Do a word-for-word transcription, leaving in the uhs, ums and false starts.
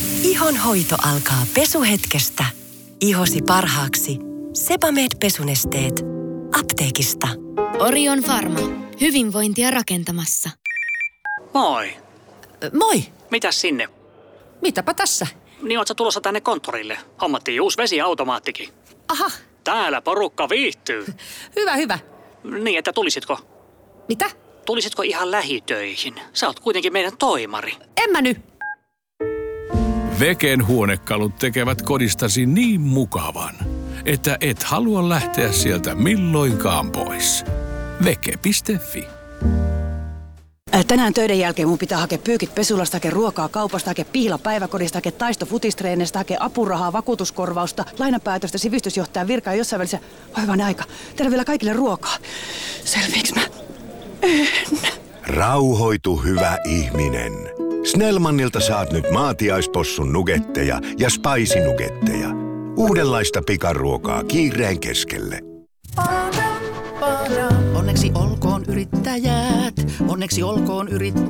Ihonhoito alkaa pesuhetkestä. Ihosi parhaaksi. Sebamed-pesunesteet. Apteekista. Orion Pharma. Hyvinvointia rakentamassa. Moi. Moi. Mitäs sinne? Mitäpä tässä? Niin oot sä tulossa tänne konttorille? Hommattiin uusi vesiautomaattikin. Aha. Täällä porukka viihtyy. Hyvä, hyvä. Niin, että tulisitko? Mitä? Tulisitko ihan lähitöihin? Sä oot kuitenkin meidän toimari. En mä nyt. Veken huonekalut tekevät kodistasi niin mukavan, että et halua lähteä sieltä milloinkaan pois. Veke piste fi. Tänään töiden jälkeen mun pitää hakea pyykit pesulasta, hakea ruokaa kaupasta, hakea pihla päiväkodista, hakea taisto futistreenistä, hakea apurahaa, vakuutuskorvausta, lainapäätöstä, sivistysjohtajan virkaa jossain välissä. Hoivainen aika. Tehdään vielä kaikille ruokaa. Selviiks mä? En. Rauhoitu, hyvä ihminen. Snellmanilta saat nyt maatiaispossun nugetteja ja spicy nugetteja. Uudenlaista pikaruokaa kiireen keskelle. Onneksi olkoon yrittäjät, onneksi olkoon yrittäjät.